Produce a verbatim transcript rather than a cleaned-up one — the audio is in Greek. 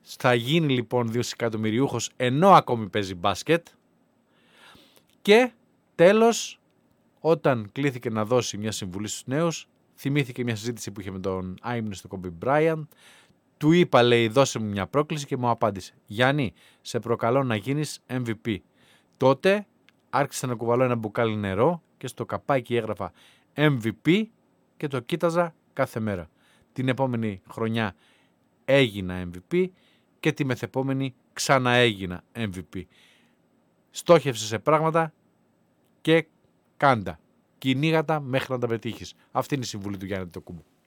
θα γίνει λοιπόν δισεκατομμυριούχος ενώ ακόμη παίζει μπάσκετ. Και τέλος, όταν κλήθηκε να δώσει μια συμβουλή στους νέους, θυμήθηκε μια συζήτηση που είχε με τον άιμνο στο Kobe Bryant. Του είπα, λέει, δώσε μου μια πρόκληση και μου απάντησε: Γιάννη, σε προκαλώ να γίνεις εμ βι πι. Τότε άρχισα να κουβαλώ ένα μπουκάλι νερό και στο καπάκι έγραφα εμ βι πι και το κοίταζα κάθε μέρα. Την επόμενη χρονιά έγινα εμ βι πι και τη μεθεπόμενη ξαναέγινα εμ βι πι. Στόχευσε σε πράγματα και κάντα. Κυνήγα τα μέχρι να τα πετύχεις. Αυτή είναι η συμβουλή του Γιάννη Αντετοκούνμπο.